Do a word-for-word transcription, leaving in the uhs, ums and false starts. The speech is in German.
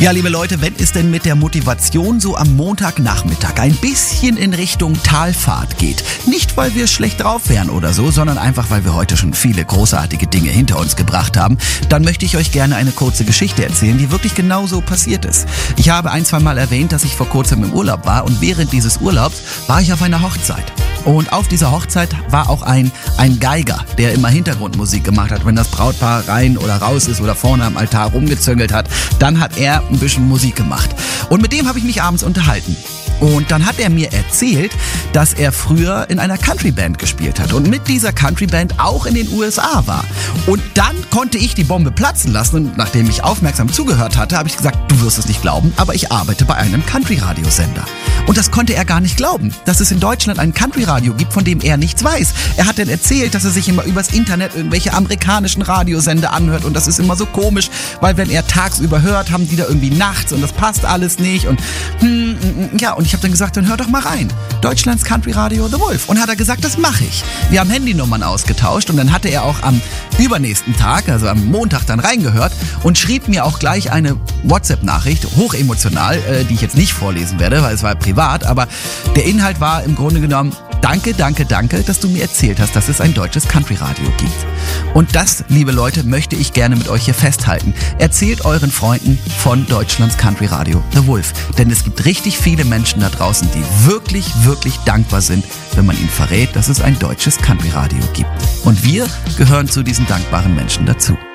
Ja, liebe Leute, wenn es denn mit der Motivation so am Montagnachmittag ein bisschen in Richtung Talfahrt geht, nicht weil wir schlecht drauf wären oder so, sondern einfach weil wir heute schon viele großartige Dinge hinter uns gebracht haben, dann möchte ich euch gerne eine kurze Geschichte erzählen, die wirklich genauso passiert ist. Ich habe ein, zwei Mal erwähnt, dass ich vor kurzem im Urlaub war und während dieses Urlaubs war ich auf einer Hochzeit. Und auf dieser Hochzeit war auch ein, ein Geiger, der immer Hintergrundmusik gemacht hat. Wenn das Brautpaar rein oder raus ist oder vorne am Altar rumgezöngelt hat, dann hat er ein bisschen Musik gemacht. Und mit dem habe ich mich abends unterhalten. Und dann hat er mir erzählt, dass er früher in einer Countryband gespielt hat und mit dieser Countryband auch in den U S A war. Und dann konnte ich die Bombe platzen lassen und nachdem ich aufmerksam zugehört hatte, habe ich gesagt, du wirst es nicht glauben, aber ich arbeite bei einem Country-Radiosender. Und das konnte er gar nicht glauben, dass es in Deutschland ein Country-Radio gibt, von dem er nichts weiß. Er hat dann erzählt, dass er sich immer übers Internet irgendwelche amerikanischen Radiosender anhört und das ist immer so komisch, weil wenn er tagsüber hört, haben die da irgendwie nachts und das passt alles nicht und hm, ja, und ich habe dann gesagt, dann hör doch mal rein. Deutschlands Country-Radio The Wolf. Und hat er gesagt, das mache ich. Wir haben Handynummern ausgetauscht und dann hatte er auch am übernächsten Tag, also am Montag dann reingehört und schrieb mir auch gleich eine WhatsApp-Nachricht, hochemotional, äh, die ich jetzt nicht vorlesen werde, weil es war privat, aber der Inhalt war im Grunde genommen, danke, danke, danke, dass du mir erzählt hast, dass es ein deutsches Country-Radio gibt. Und das, liebe Leute, möchte ich gerne mit euch hier festhalten. Erzählt euren Freunden von Deutschlands Country-Radio The Wolf. Denn es gibt richtig viele Menschen da draußen, die wirklich, wirklich dankbar sind, wenn man ihnen verrät, dass es ein deutsches Country-Radio gibt. Und wir gehören zu diesen dankbaren Menschen dazu.